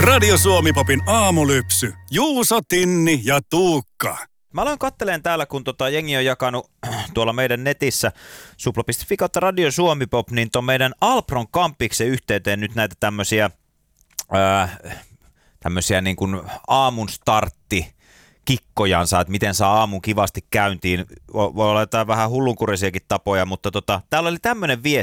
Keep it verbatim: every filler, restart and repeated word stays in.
Radio Suomi-popin aamulypsy. Juuso, Tinni ja Tuukka. Mä aloin katteleen täällä, kun tota jengi on jakanut tuolla meidän netissä supla piste fi kautta Radio Suomi-pop, niin ton meidän Alpron kampiksen yhteyteen nyt näitä tämmösiä, ää, tämmösiä niin kuin aamun startti kikkojansa, että miten saa aamun kivasti käyntiin. Voi olla jotain vähän hullunkurisiakin tapoja, mutta tota, täällä oli tämmönen viesti.